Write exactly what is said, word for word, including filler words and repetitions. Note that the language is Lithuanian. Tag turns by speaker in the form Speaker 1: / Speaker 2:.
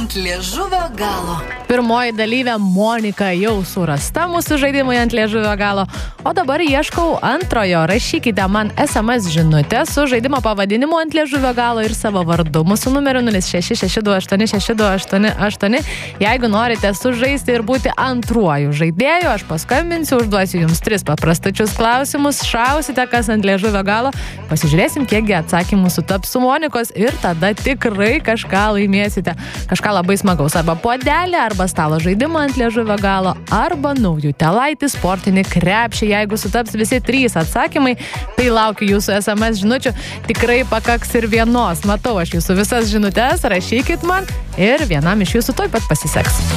Speaker 1: ant liežuvio galo.
Speaker 2: Pirmoji dalyvė Monika jau surasta mūsų žaidimui ant liežuvio galo, o dabar ieškau antrojo. Rašykite man es em es žinutę su žaidimo pavadinimu ant liežuvio galo ir savo vardu. Mūsų numeriu nulis šeši šeši du aštuoni šeši du aštuoni aštuoni. Jeigu norite sužaisti ir būti antruoju žaidėju, aš paskambinsiu, užduosiu jums tris paprastučius klausimus, šausite kas ant liežuvio galo, pasižiūrėsim, kiekgi atsakymų sutaps su Monikos ir tada tikrai kažką laimėsite. Kažką labai smagaus, arba puodelį, arba stalo žaidimą ant liežuvio galo, arba naujų telaitį sportinį krepšį. Jeigu sutaps visi trys atsakymai, tai laukiu jūsų es em es žinučių. Tikrai pakaks ir vienos. Matau aš jūsų visas žinutes, rašykit man ir vienam iš jūsų tuoj pat pasiseks.